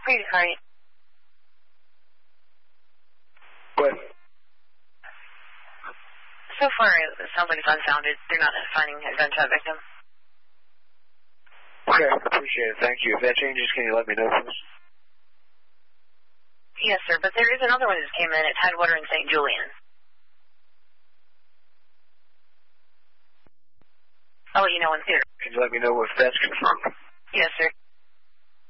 Wait, sorry. What? So far, it sounds like it's unfounded. They're not finding a gunshot victim. Okay, appreciate it. Thank you. If that changes, can you let me know, please? Yes, sir, but there is another one that just came in at Tidewater in St. Julian. I'll let you know when theater. Can you let me know if that's confirmed? Yes, sir.